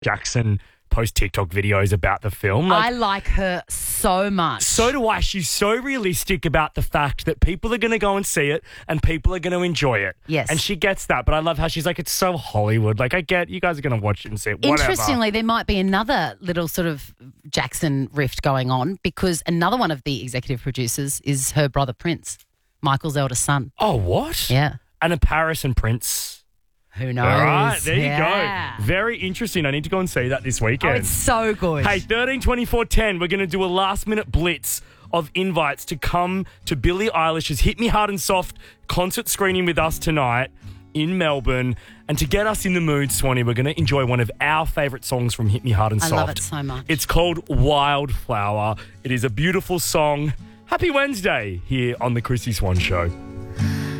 Jackson post TikTok videos about the film. I like her so much. So do I. She's so realistic about the fact that people are going to go and see it and people are going to enjoy it. Yes. And she gets that. But I love how she's like, it's so Hollywood. Like, I get you guys are going to watch it and see it. Whatever. Interestingly, there might be another little sort of Jackson rift going on because another one of the executive producers is her brother Prince, Michael's eldest son. Oh, what? Yeah. And a Paris and Prince. Who knows? All right, there you Yeah. go. Very interesting. I need to go and see that this weekend. Oh, it's so good. Hey, 13, 24, 10, we're going to do a last-minute blitz of invites to come to Billie Eilish's Hit Me Hard and Soft concert screening with us tonight in Melbourne. And to get us in the mood, Swanee, we're going to enjoy one of our favourite songs from Hit Me Hard and Soft. I love it so much. It's called Wildflower. It is a beautiful song. Happy Wednesday here on The Chrissy Swan Show.